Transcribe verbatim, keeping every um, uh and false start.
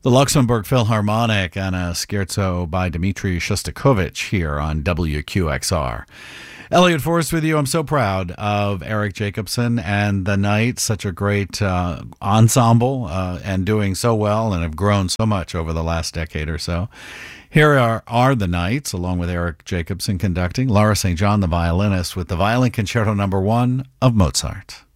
The Luxembourg Philharmonic and a scherzo by Dmitri Shostakovich here on W Q X R. Elliot Forrest with you. I'm so proud of Eric Jacobson and the Knights, such a great uh, ensemble uh, and doing so well and have grown so much over the last decade or so. Here are, are the Knights, along with Eric Jacobson conducting, Laura Saint John, the violinist, with the Violin Concerto Number One of Mozart.